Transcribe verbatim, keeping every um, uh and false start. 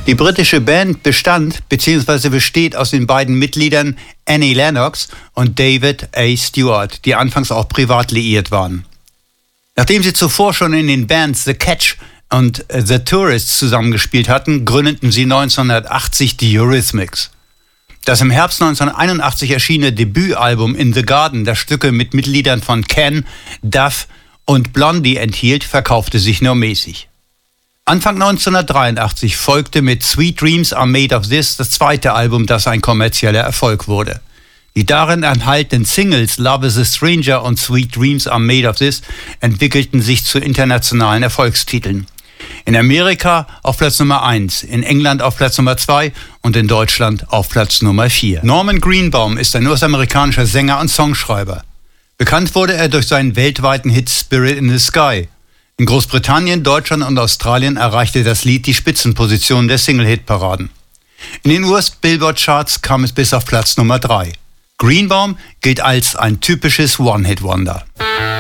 Die britische Band bestand bzw. besteht aus den beiden Mitgliedern Annie Lennox und David A. Stewart, die anfangs auch privat liiert waren. Nachdem sie zuvor schon in den Bands The Catch und The Tourists zusammengespielt hatten, gründeten sie neunzehnhundertachtzig die Eurythmics. Das im Herbst neunzehnhunderteinundachtzig erschienene Debütalbum In the Garden, das Stücke mit Mitgliedern von Can, Duff und Blondie enthielt, verkaufte sich nur mäßig. Anfang neunzehnhundertdreiundachtzig folgte mit Sweet Dreams Are Made of This das zweite Album, das ein kommerzieller Erfolg wurde. Die darin enthaltenen Singles Love is a Stranger und Sweet Dreams Are Made of This entwickelten sich zu internationalen Erfolgstiteln. In Amerika auf Platz Nummer eins, in England auf Platz Nummer zwei und in Deutschland auf Platz Nummer vier. Norman Greenbaum ist ein US-amerikanischer Sänger und Songschreiber. Bekannt wurde er durch seinen weltweiten Hit Spirit in the Sky. In Großbritannien, Deutschland und Australien erreichte das Lied die Spitzenposition der Single-Hit-Paraden. In den U S-Billboard-Charts kam es bis auf Platz Nummer drei. Greenbaum gilt als ein typisches One-Hit-Wonder.